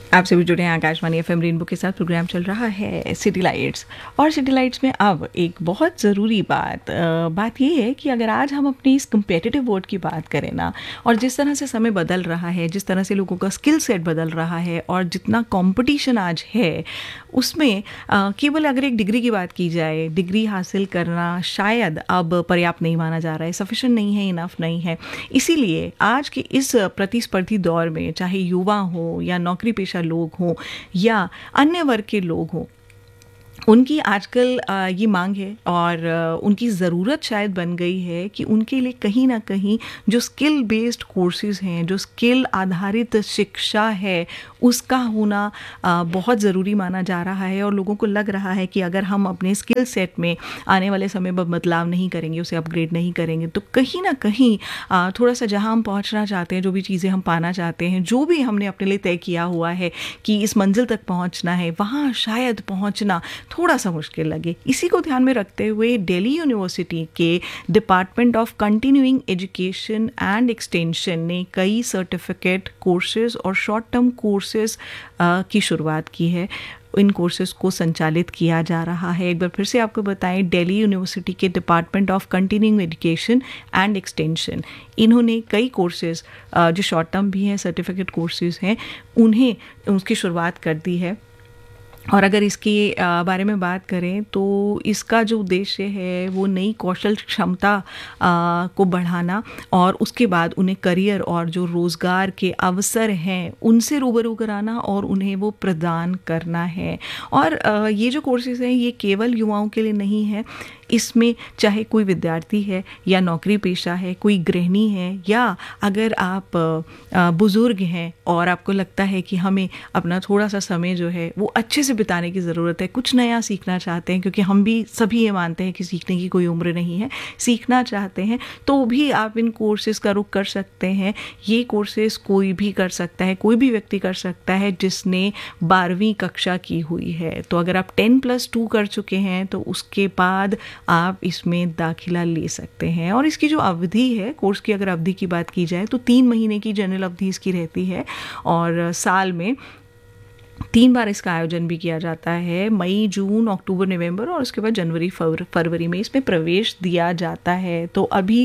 आप सभी जुड़े हैं आकाशवाणी एफएम रेनबो के साथ। प्रोग्राम चल रहा है सिटी लाइट्स, और सिटी लाइट्स में अब एक बहुत ज़रूरी बात ये है कि अगर आज हम अपनी इस कम्पिटिटिव वर्ल्ड की बात करें ना, और जिस तरह से समय बदल रहा है, जिस तरह से लोगों का स्किल सेट बदल रहा है, और जितना कंपटीशन आज है उसमें केवल अगर एक डिग्री की बात की जाए, डिग्री हासिल करना शायद अब पर्याप्त नहीं माना जा रहा है, सफिशिएंट नहीं है, इनफ नहीं है। इसीलिए आज के इस प्रतिस्पर्धी दौर में चाहे युवा हो या नौकरी पेशा लोग हों या अन्य वर्ग के लोग हों, उनकी आजकल ये मांग है और उनकी ज़रूरत शायद बन गई है कि उनके लिए कहीं ना कहीं जो स्किल बेस्ड कोर्सेज़ हैं, जो स्किल आधारित शिक्षा है, उसका होना बहुत ज़रूरी माना जा रहा है। और लोगों को लग रहा है कि अगर हम अपने स्किल सेट में आने वाले समय में बदलाव नहीं करेंगे, उसे अपग्रेड नहीं करेंगे, तो कहीं ना कहीं थोड़ा सा जहां हम पहुंचना चाहते हैं, जो भी चीज़ें हम पाना चाहते हैं, जो भी हमने अपने लिए तय किया हुआ है कि इस मंजिल तक पहुंचना है, वहाँ शायद पहुंचना थोड़ा सा मुश्किल लगे। इसी को ध्यान में रखते हुए दिल्ली यूनिवर्सिटी के department of continuing education and extension ने कई सर्टिफिकेट कोर्सेज और शॉर्ट टर्म कोर्सेज की शुरुआत की है। इन कोर्सेज को संचालित किया जा रहा है। एक बार फिर से आपको बताएं, दिल्ली यूनिवर्सिटी के department of continuing education and extension, इन्होंने कई कोर्सेज जो शॉर्ट टर्म भी हैं, सर्टिफिकेट कोर्सेज हैं, उन्हें उसकी शुरुआत कर दी है। और अगर इसके बारे में बात करें तो इसका जो उद्देश्य है वो नई कौशल क्षमता को बढ़ाना और उसके बाद उन्हें करियर और जो रोज़गार के अवसर हैं उनसे रूबरू कराना और उन्हें वो प्रदान करना है। और ये जो कोर्सेज़ हैं ये केवल युवाओं के लिए नहीं है, इसमें चाहे कोई विद्यार्थी है या नौकरी पेशा है, कोई गृहिणी है, या अगर आप बुज़ुर्ग हैं और आपको लगता है कि हमें अपना थोड़ा सा समय जो है वो अच्छे से बिताने की ज़रूरत है, कुछ नया सीखना चाहते हैं, क्योंकि हम भी सभी ये मानते हैं कि सीखने की कोई उम्र नहीं है, सीखना चाहते हैं तो भी आप इन कोर्सेज़ का रुख कर सकते हैं। ये कोर्सेज़ कोई भी कर सकता है, कोई भी व्यक्ति कर सकता है जिसने 12वीं कक्षा की हुई है। तो अगर आप 10+2 कर चुके हैं तो उसके बाद आप इसमें दाखिला ले सकते हैं। और इसकी जो अवधि है, कोर्स की अगर अवधि की बात की जाए तो 3 महीने की जनरल अवधि इसकी रहती है, और साल में 3 बार इसका आयोजन भी किया जाता है, मई, जून, अक्टूबर, नवंबर, और उसके बाद जनवरी फरवरी में इसमें प्रवेश दिया जाता है। तो अभी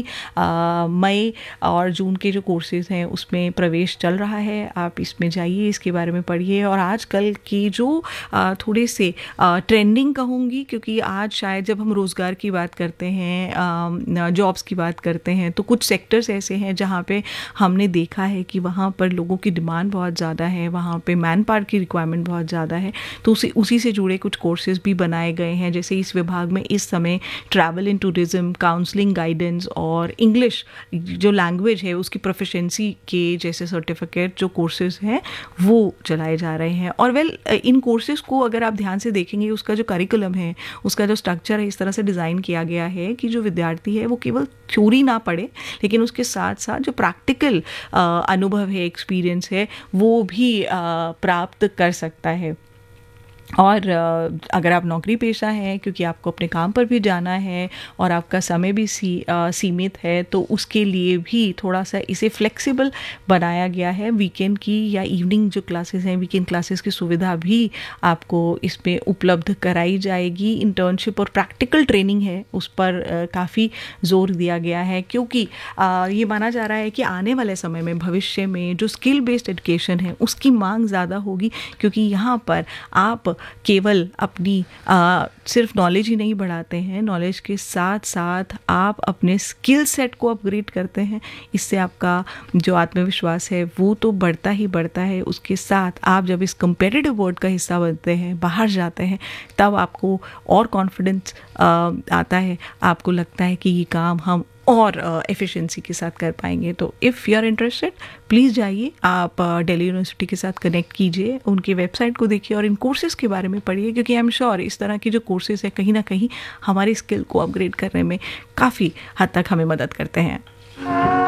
मई और जून के जो कोर्सेज़ हैं उसमें प्रवेश चल रहा है। आप इसमें जाइए, इसके बारे में पढ़िए। और आजकल की जो थोड़े से ट्रेंडिंग कहूँगी, क्योंकि आज शायद जब हम रोज़गार की बात करते हैं, जॉब्स की बात करते हैं, तो कुछ सेक्टर्स ऐसे हैं जहाँ पे हमने देखा है कि वहाँ पर लोगों की डिमांड बहुत ज़्यादा है, वहाँ पे मैन पावर की रिक्वायरमेंट बहुत ज़्यादा है। तो उसी से जुड़े कुछ कोर्सेज भी बनाए गए हैं। जैसे इस विभाग में इस समय travel and tourism, counselling guidance और इंग्लिश जो लैंग्वेज है उसकी प्रोफिशिएंसी के जैसे सर्टिफिकेट जो कोर्सेज हैं वो चलाए जा रहे हैं। और इन कोर्सेज को अगर आप ध्यान से देखेंगे, उसका जो करिकुलम है, उसका जो स्ट्रक्चर है, इस तरह से डिज़ाइन किया गया है कि जो विद्यार्थी है वो केवल थ्योरी ना पढ़े, लेकिन उसके साथ साथ जो प्रैक्टिकल अनुभव है, एक्सपीरियंस है, वो भी प्राप्त कर सकता है। और अगर आप नौकरी पेशा हैं, क्योंकि आपको अपने काम पर भी जाना है और आपका समय भी सीमित है, तो उसके लिए भी थोड़ा सा इसे फ्लेक्सिबल बनाया गया है। वीकेंड की या इवनिंग जो क्लासेस हैं, वीकेंड क्लासेस की सुविधा भी आपको इसमें उपलब्ध कराई जाएगी। इंटर्नशिप और प्रैक्टिकल ट्रेनिंग है उस पर काफ़ी जोर दिया गया है, क्योंकि ये माना जा रहा है कि आने वाले समय में, भविष्य में जो स्किल बेस्ड एजुकेशन है उसकी मांग ज़्यादा होगी, क्योंकि यहाँ पर आप केवल अपनी सिर्फ नॉलेज ही नहीं बढ़ाते हैं, नॉलेज के साथ साथ आप अपने स्किल सेट को अपग्रेड करते हैं। इससे आपका जो आत्मविश्वास है वो तो बढ़ता ही बढ़ता है, उसके साथ आप जब इस कम्पिटिटिव वर्ल्ड का हिस्सा बनते हैं, बाहर जाते हैं, तब आपको और कॉन्फिडेंस आता है, आपको लगता है कि ये काम हम और एफिशिएंसी के साथ कर पाएंगे। तो if you are interested, please जाइए, आप दिल्ली यूनिवर्सिटी के साथ कनेक्ट कीजिए, उनकी वेबसाइट को देखिए और इन कोर्सेज़ के बारे में पढ़िए, क्योंकि आई एम श्योर इस तरह के जो कोर्सेज़ हैं कहीं ना कहीं हमारी स्किल को अपग्रेड करने में काफ़ी हद तक हमें मदद करते हैं।